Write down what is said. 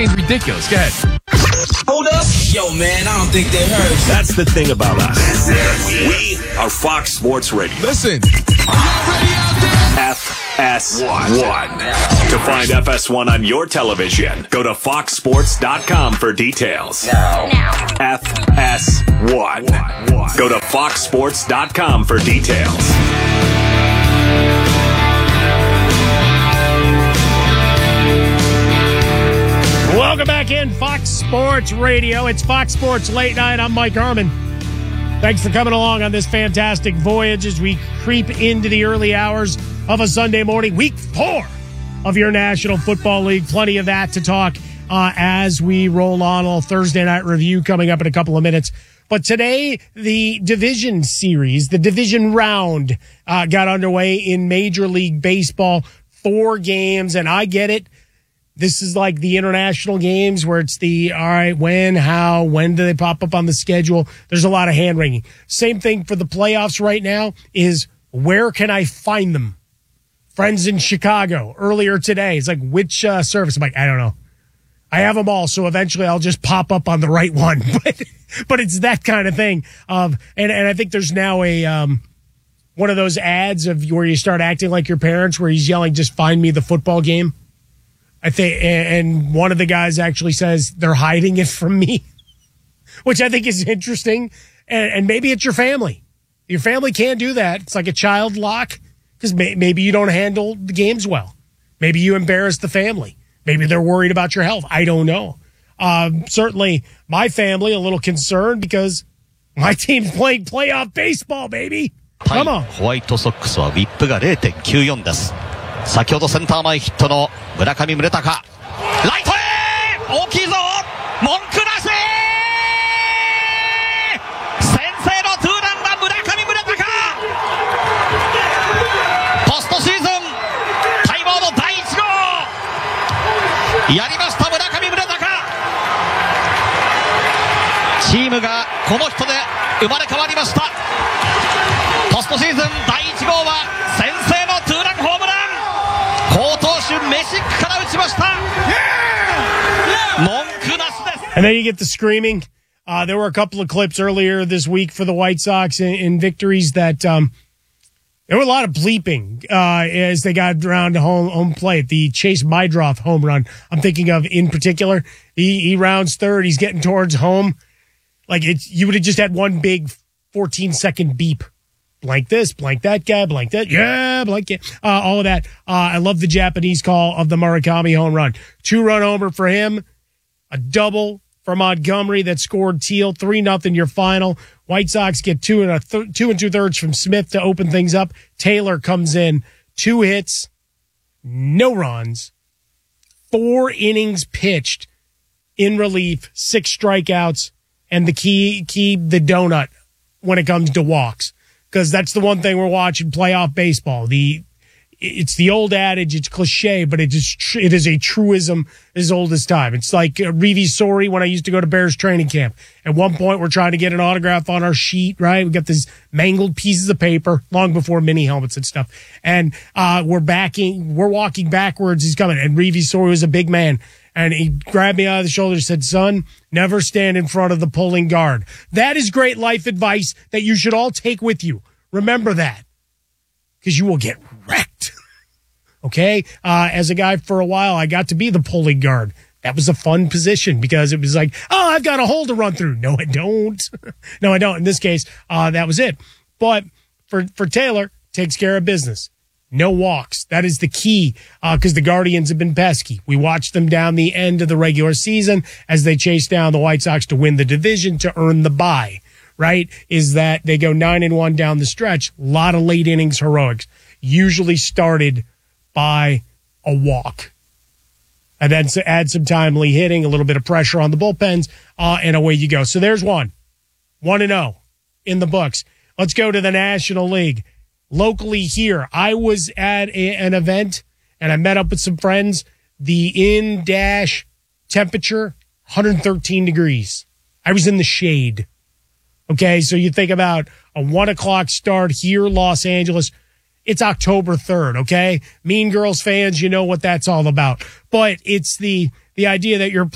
saying is ridiculous. Go ahead. Hold up. Yo, man, I don't think they heard. That's the thing about us. We are Fox Sports Radio. Listen. Are y'all ready out there? FS1. To find FS1 on your television, go to foxsports.com for details. Now. FS1. Go to foxsports.com for details. Welcome back in Fox Sports Radio. It's Fox Sports Late Night. I'm Mike Harmon. Thanks for coming along on this fantastic voyage as we creep into the early hours of a Sunday morning, week 4 of your National Football League. Plenty of that to talk as we roll on. A Thursday night review coming up in a couple of minutes. But today, the division series, the division round, got underway in Major League Baseball. 4 games, and I get it. This is like the international games where it's the, all right, when, how, when do they pop up on the schedule? There's a lot of hand-wringing. Same thing for the playoffs right now is where can I find them? Friends in Chicago earlier today. It's like, which service? I'm like, I don't know. I have them all, so eventually I'll just pop up on the right one. But it's that kind of thing. And I think there's now a one of those ads of where you start acting like your parents where he's yelling, just find me the football game. I think, and one of the guys actually says they're hiding it from me, which I think is interesting. And maybe it's your family. Your family can't do that. It's like a child lock because maybe you don't handle the games well. Maybe you embarrass the family. Maybe they're worried about your health. I don't know. Certainly my family a little concerned because my team's playing playoff baseball, baby. Come on. ホワイトソックスはウィップが 0.94 です。先ほどセンター前ヒットの村上宗隆。ライトへ大きいぞ文句なし先制のツーランは村上宗隆ポストシーズン待望の第1号やりました村上宗隆チームがこの人で生まれ変わりましたポストシーズン第1号は先制のツーランホームラン好投手メシックから打ちました。文句なしです。 And then you get the screaming. There were a couple of clips earlier this week for the White Sox in victories that there were a lot of bleeping as they got around to home plate. The Chase Mydroth home run I'm thinking of in particular. He rounds third. He's getting towards home. Like you would have just had one big 14-second beep. Blank this, blank that guy, blank that. Yeah, blank it. All of that. I love the Japanese call of the Murakami home run. 2-run homer for him. A double for Montgomery that scored Teal. 3-0 your final. White Sox get 2 2/3 from Smith to open things up. Taylor comes in. 2 hits, no runs, 4 innings pitched in relief, 6 strikeouts, and the key, the donut when it comes to walks. Because that's the one thing we're watching playoff baseball. It's the old adage, it's cliche, but it is a truism as old as time. It's like Reeve Sori when I used to go to Bears training camp. At one point, we're trying to get an autograph on our sheet, right? We got these mangled pieces of paper long before mini helmets and stuff. And we're walking backwards. He's coming. And Reeve Sori was a big man. And he grabbed me out of the shoulder and said, son, never stand in front of the pulling guard. That is great life advice that you should all take with you. Remember that. Because you will get wrecked. Okay? As a guy for a while, I got to be the pulling guard. That was a fun position because it was like, oh, I've got a hole to run through. No, I don't. No, I don't. In this case, that was it. But for Taylor, takes care of business. No walks. That is the key because the Guardians have been pesky. We watched them down the end of the regular season as they chased down the White Sox to win the division to earn the bye, right? Is that they go 9-1 down the stretch. A lot of late innings heroics, usually started by a walk. And then add some timely hitting, a little bit of pressure on the bullpens, and away you go. So there's 1-0 in the books. Let's go to the National League. Locally here, I was at an event and I met up with some friends. The in-dash temperature, 113 degrees. I was in the shade. Okay, so you think about a 1 o'clock start here, Los Angeles. It's October 3rd, okay? Mean Girls fans, you know what that's all about. But it's the idea that you're